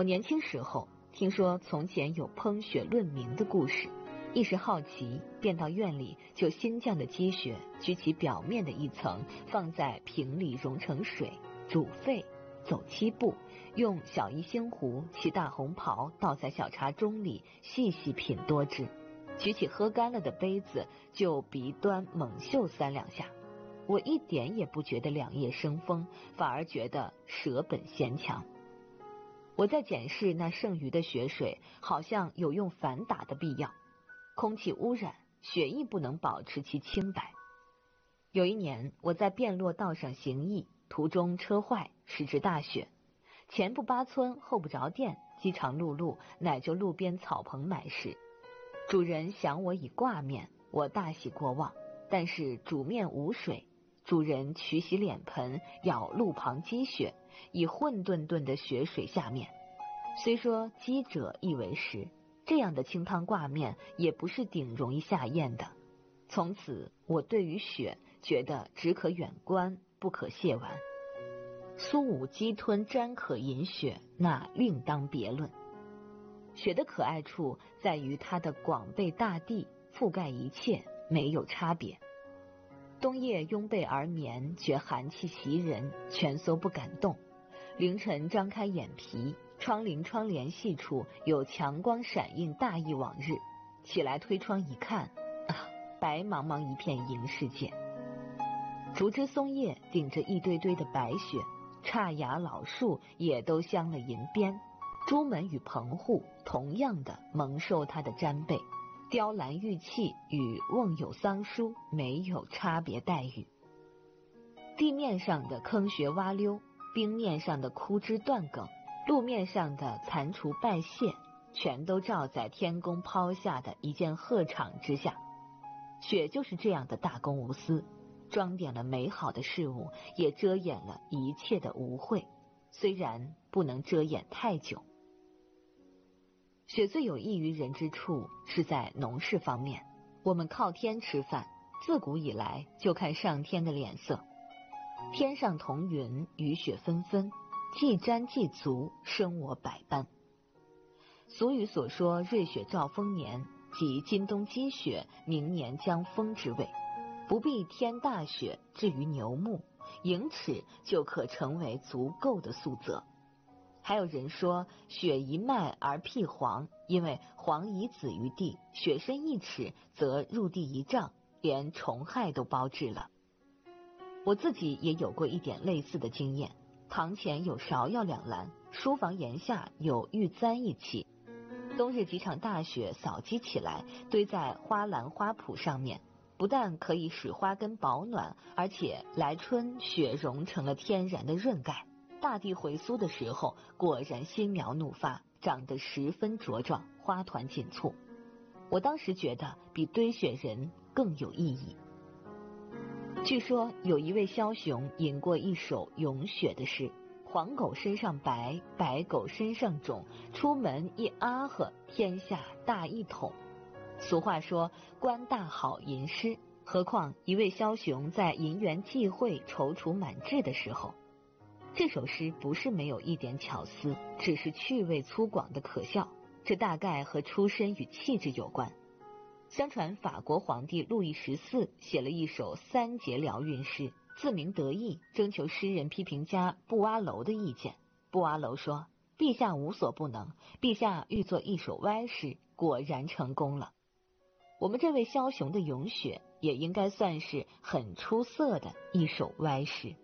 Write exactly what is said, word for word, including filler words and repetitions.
我年轻时候听说从前有烹雪论名的故事，一时好奇，便到院里就新降的积雪举起表面的一层，放在瓶里融成水，煮沸，走七步，用小一星壶沏大红袍倒在小茶盅里，细细品多之。举起喝干了的杯子，就鼻端猛嗅三两下。我一点也不觉得两夜生风，反而觉得舍本鲜强。我在检视那剩余的雪水，好像有用反打的必要。空气污染，雪亦不能保持其清白。有一年，我在汴洛道上行役，途中车坏，时值大雪，前不八村，后不着店，饥肠辘辘，乃就路边草棚买食。主人想我以挂面，我大喜过望，但是煮面无水。主人取洗脸盆，舀路旁积雪，以混沌沌的雪水下面。虽说积者亦为食，这样的清汤挂面也不是顶容易下咽的。从此我对于雪觉得只可远观，不可亵玩。苏武鸡吞沾可饮雪，那另当别论。雪的可爱处在于它的广被大地，覆盖一切，没有差别。冬夜拥被而眠，觉寒气袭人，蜷缩不敢动。凌晨张开眼皮，窗棂窗帘细处有强光闪映，大异往日。起来推窗一看，啊，白茫茫一片银世界。竹枝松叶顶着一堆堆的白雪，岔崖老树也都镶了银边，朱门与棚户同样的蒙受它的沾被。雕栏玉砌与瓮有桑书没有差别待遇。地面上的坑穴洼溜，冰面上的枯枝断梗，路面上的残除败屑，全都照在天公抛下的一件鹤氅之下。雪就是这样的大公无私，装点了美好的事物，也遮掩了一切的污秽，虽然不能遮掩太久。雪最有益于人之处是在农事方面，我们靠天吃饭，自古以来就看上天的脸色。天上彤云，雨雪纷纷，既沾既足，生我百般。俗语所说瑞雪兆丰年，即今冬积雪，明年将丰之谓。不必天大雪至于牛目，盈尺就可成为足够的素泽。还有人说雪一迈而辟黄，因为黄以子于地，雪深一尺则入地一丈，连虫害都包治了。我自己也有过一点类似的经验，堂前有芍药两篮，书房檐下有玉簪一起。冬日几场大雪扫积起来，堆在花篮花圃上面，不但可以使花根保暖，而且来春雪融成了天然的润盖。大地回苏的时候，果然新苗怒发，长得十分茁壮，花团锦簇。我当时觉得比堆雪人更有意义。据说有一位枭雄吟过一首咏雪的诗：黄狗身上白，白狗身上肿，出门一啊呵，天下大一统。俗话说官大好吟诗，何况一位枭雄在银元际会踌躇满志的时候。这首诗不是没有一点巧思，只是趣味粗犷的可笑，这大概和出身与气质有关。相传法国皇帝路易十四写了一首三节辽韵诗，自鸣得意，征求诗人批评家布瓦楼的意见。布瓦楼说：陛下无所不能，陛下欲作一首歪诗，果然成功了。我们这位枭雄的咏雪也应该算是很出色的一首歪诗。